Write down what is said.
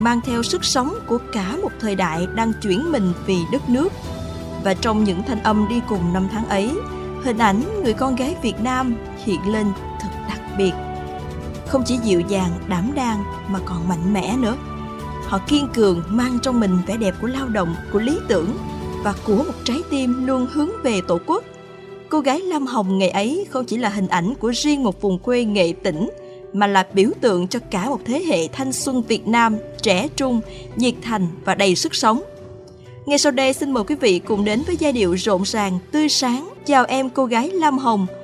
mang theo sức sống của cả một thời đại đang chuyển mình vì đất nước. Và trong những thanh âm đi cùng năm tháng ấy, hình ảnh người con gái Việt Nam hiện lên thật đặc biệt. Không chỉ dịu dàng, đảm đang mà còn mạnh mẽ nữa. Họ kiên cường mang trong mình vẻ đẹp của lao động, của lý tưởng và của một trái tim luôn hướng về Tổ quốc. Cô gái Lam Hồng ngày ấy không chỉ là hình ảnh của riêng một vùng quê Nghệ Tĩnh, mà là biểu tượng cho cả một thế hệ thanh xuân Việt Nam trẻ trung, nhiệt thành và đầy sức sống. Ngay sau đây xin mời quý vị cùng đến với giai điệu rộn ràng, tươi sáng chào em cô gái Lam Hồng